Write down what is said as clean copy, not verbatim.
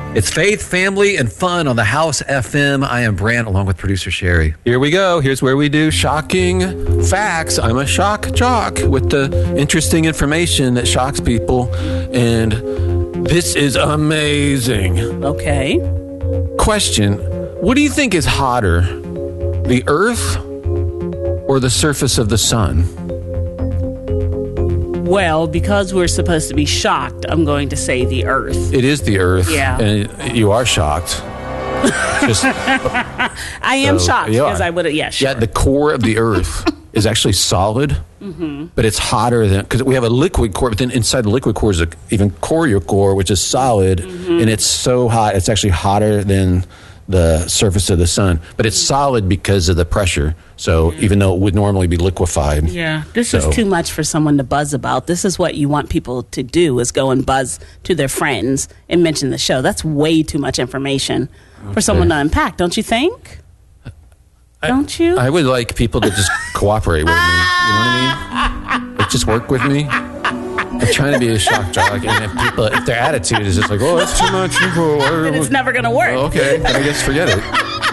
It's faith, family, and fun on the House FM. I am Brant, along with producer Sherry. Here we go. Here's where we do shocking facts. I'm a shock jock with the interesting information that shocks people. And this is amazing. Okay. Question. What do you think is hotter, the Earth or the surface of the sun? Well, because we're supposed to be shocked, I'm going to say the Earth. It is the Earth. Yeah. And you are shocked. I am shocked because I would have, yeah, sure. Yeah, the core of the Earth is actually solid, but it's hotter than, because we have a liquid core, but then inside the liquid core is an even corial core, which is solid, and it's so hot, it's actually hotter than the surface of the sun, but it's solid because of the pressure. So even though it would normally be liquefied. Yeah, this is too much for someone to buzz about. This is what you want people to do, is go and buzz to their friends and mention the show. That's way too much information for someone to unpack, don't you think? Don't you? I would like people to just cooperate with me. You know what I mean? Like, just work with me. I'm trying to be a shock jock, and if their attitude is just like, oh, that's too much info. Then it's never going to work. Okay, then I guess forget it.